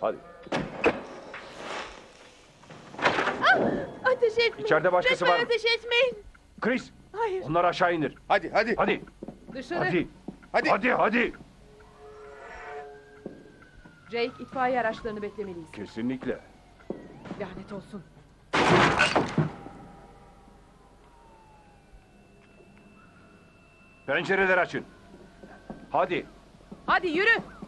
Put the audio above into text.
Hadi. Ateş etmeyin. İçeride başkası Lütfen var mı? ateş etmeyin. Chris. Hayır. Onları aşağı indir. Hadi hadi. Hadi. Dışarı. Hadi. Hadi. Hadi. Jake, itfaiye araçlarını beklemeliyiz. Kesinlikle. Lanet olsun. Pencereleri açın. Hadi. Hadi yürü.